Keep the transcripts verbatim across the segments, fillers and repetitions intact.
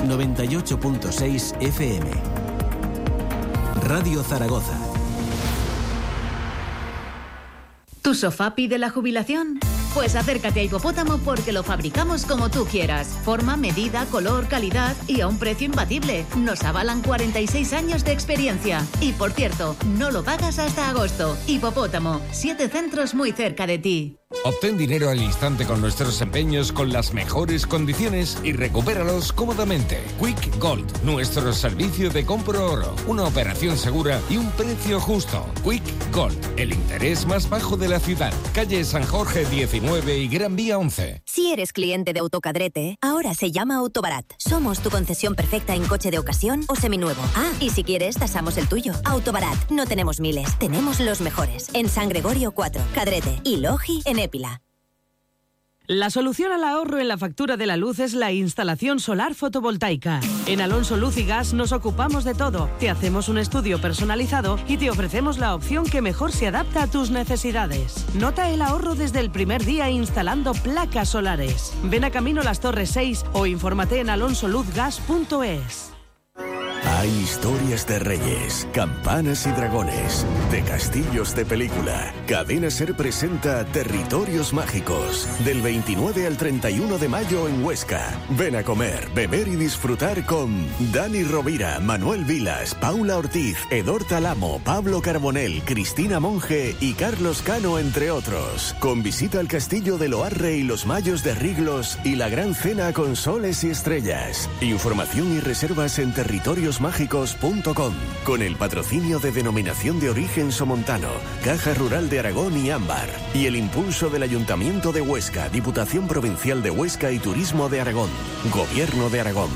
noventa y ocho punto seis F M. Radio Zaragoza. ¿Tu sofá pide la jubilación? Pues acércate a Hipopótamo porque lo fabricamos como tú quieras. Forma, medida, color, calidad y a un precio imbatible. Nos avalan cuarenta y seis años de experiencia. Y por cierto, no lo pagas hasta agosto. Hipopótamo, siete centros muy cerca de ti. Obtén dinero al instante con nuestros empeños con las mejores condiciones y recupéralos cómodamente. Quick Gold, nuestro servicio de compro oro. Una operación segura y un precio justo. Quick Gold, el interés más bajo de la ciudad. Calle San Jorge diecinueve y Gran Vía once. Si eres cliente de Autocadrete, ahora se llama Autobarat. Somos tu concesión perfecta en coche de ocasión o seminuevo. Ah, y si quieres, tasamos el tuyo. Autobarat, no tenemos miles, tenemos los mejores. En San Gregorio cuatro, Cadrete y Logi en Épila. La solución al ahorro en la factura de la luz es la instalación solar fotovoltaica. En Alonso Luz y Gas nos ocupamos de todo. Te hacemos un estudio personalizado y te ofrecemos la opción que mejor se adapta a tus necesidades. Nota el ahorro desde el primer día instalando placas solares. Ven a Camino Las Torres seis o infórmate en alonso luz gas punto es. Hay historias de reyes, campanas y dragones, de castillos de película. Cadena Ser presenta Territorios Mágicos, del veintinueve al treinta y uno de mayo en Huesca. Ven a comer, beber y disfrutar con Dani Rovira, Manuel Vilas, Paula Ortiz, Edor Talamo, Pablo Carbonell, Cristina Monge y Carlos Cano, entre otros. Con visita al castillo de Loarre y los Mayos de Riglos y la gran cena con soles y estrellas. Información y reservas en territorios mágicos punto com, con el patrocinio de Denominación de Origen Somontano, Caja Rural de Aragón y Ámbar, y el impulso del Ayuntamiento de Huesca, Diputación Provincial de Huesca y Turismo de Aragón, Gobierno de Aragón.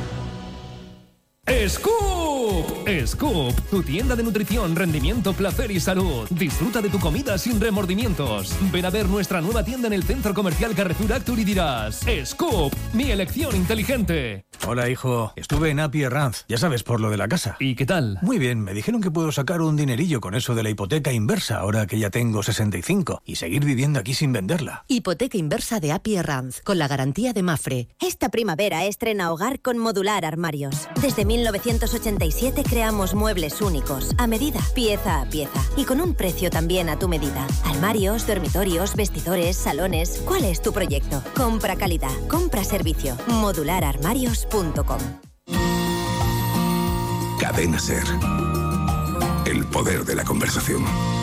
¡Scoop! Scoop, tu tienda de nutrición, rendimiento, placer y salud. Disfruta de tu comida sin remordimientos. Ven a ver nuestra nueva tienda en el Centro Comercial Carrefour Actur y dirás: Scoop, mi elección inteligente. Hola, hijo. Estuve en Api Herranz, ya sabes, por lo de la casa. ¿Y qué tal? Muy bien, me dijeron que puedo sacar un dinerillo con eso de la hipoteca inversa, ahora que ya tengo sesenta y cinco, y seguir viviendo aquí sin venderla. Hipoteca inversa de Api Herranz, con la garantía de Mafre. Esta primavera estrena hogar con Modular Armarios. Desde mil novecientos ochenta y siete creamos muebles únicos, a medida, pieza a pieza, y con un precio también a tu medida. Armarios, dormitorios, vestidores, salones. ¿Cuál es tu proyecto? Compra calidad, compra servicio. modular armarios punto com. Cadena Ser. El poder de la conversación.